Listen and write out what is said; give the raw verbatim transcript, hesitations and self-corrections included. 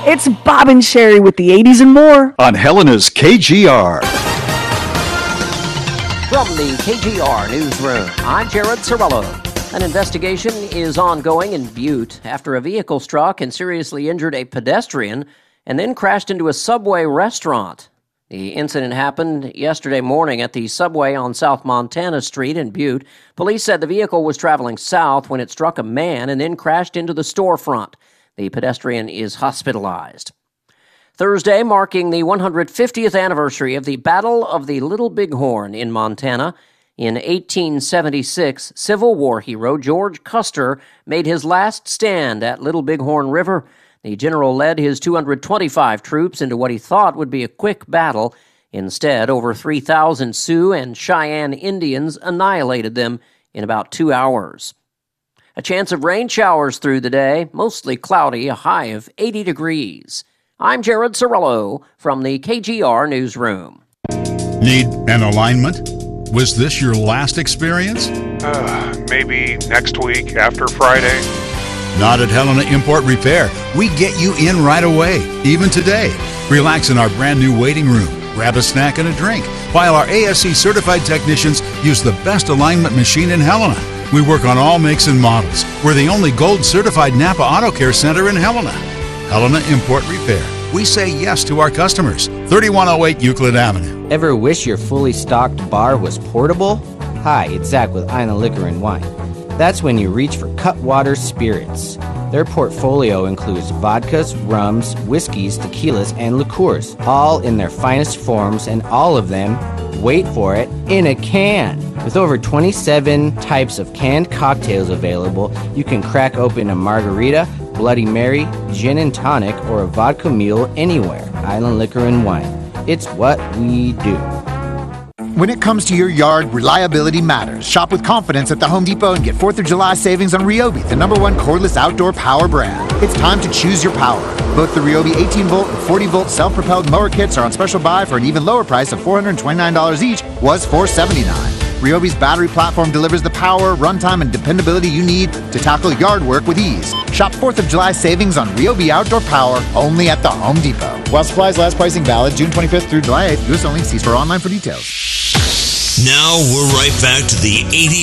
It's Bob and Sherry with the eighties and more on Helena's K G R. From the K G R newsroom, I'm Jared Sorello. An investigation is ongoing in Butte after a vehicle struck and seriously injured a pedestrian and then crashed into a Subway restaurant. The incident happened yesterday morning at the Subway on South Montana Street in Butte. Police said the vehicle was traveling south when it struck a man and then crashed into the storefront. The pedestrian is hospitalized. Thursday, marking the one hundred fiftieth anniversary of the Battle of the Little Bighorn in Montana. In eighteen seventy-six, Civil War hero George Custer made his last stand at Little Bighorn River. The general led his two hundred twenty-five troops into what he thought would be a quick battle. Instead, over three thousand Sioux and Cheyenne Indians annihilated them in about two hours. A chance of rain showers through the day, mostly cloudy, a high of eighty degrees. I'm Jared Sorello from the K G R newsroom. Need an alignment? Was this your last experience? Uh, maybe next week after Friday. Not at Helena Import Repair. We get you in right away, even today. Relax in our brand new waiting room. Grab a snack and a drink, while our A S C certified technicians use the best alignment machine in Helena. We work on all makes and models. We're the only gold certified Napa Auto Care Center in Helena. Helena Import Repair. We say yes to our customers. thirty-one oh eight Euclid Avenue. Ever wish your fully stocked bar was portable? Hi, it's Zach with Island Liquor and Wine. That's when you reach for Cutwater Spirits. Their portfolio includes vodkas, rums, whiskeys, tequilas, and liqueurs, all in their finest forms, and all of them, wait for it, in a can. With over twenty-seven types of canned cocktails available, you can crack open a margarita, Bloody Mary, gin and tonic, or a vodka mule anywhere. Island Liquor and Wine. It's what we do. When it comes to your yard, reliability matters. Shop with confidence at the Home Depot and get fourth of July savings on Ryobi, the number one cordless outdoor power brand. It's time to choose your power. Both the Ryobi eighteen volt and forty volt self-propelled mower kits are on special buy for an even lower price of four hundred twenty-nine dollars each, was four hundred seventy-nine dollars. Ryobi's battery platform delivers the power, runtime, and dependability you need to tackle yard work with ease. Shop fourth of July savings on Ryobi outdoor power only at the Home Depot. While supplies last, pricing valid June twenty-fifth through July eighth. U S only. See store online for details. Now we're right back to the eighties